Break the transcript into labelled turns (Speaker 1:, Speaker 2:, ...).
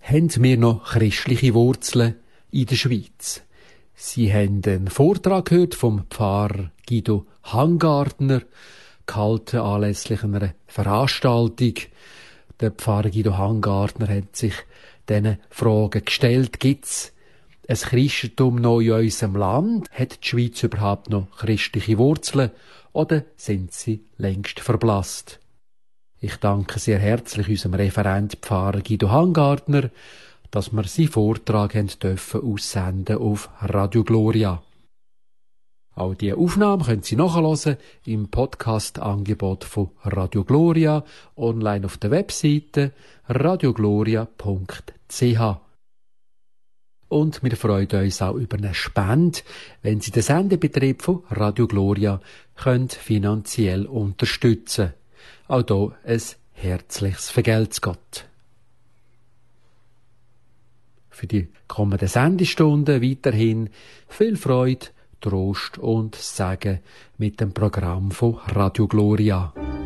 Speaker 1: Haben wir noch christliche Wurzeln in der Schweiz? Sie haben einen Vortrag gehört vom Pfarrer Guido Hangartner, gehalten anlässlich einer Veranstaltung. Der Pfarrer Guido Hangartner hat sich diesen Fragen gestellt. Gibt es ein Christentum noch in unserem Land? Hat die Schweiz überhaupt noch christliche Wurzeln? Oder sind sie längst verblasst? Ich danke sehr herzlich unserem Referent Pfarrer Guido Hangartner, dass wir seinen Vortrag dürfen aussenden auf Radio Gloria. Auch diese Aufnahme können Sie nachhören im Podcast-Angebot von Radio Gloria, online auf der Webseite radiogloria.ch. Und wir freuen uns auch über eine Spende, wenn Sie den Sendebetrieb von Radio Gloria finanziell unterstützen können. Auch hier ein herzliches Vergelt's Gott. Für die kommenden Sendestunden weiterhin viel Freude, Trost und Segen mit dem Programm von Radio Gloria.